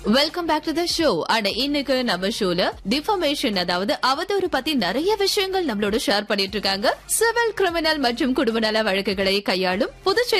Welcome back to the show. And இன்னைக்கு நம்ம ஷோல டிஃபமேஷன், அதாவது அவதூறு பத்தி நிறைய விஷயங்கள் நம்மளோட ஷேர் பண்ணிட்டு இருக்காங்க. சிவில், கிரிமினல் மற்றும் குடும்ப நல வழக்குகளை கையாளும் புதுச்சேரி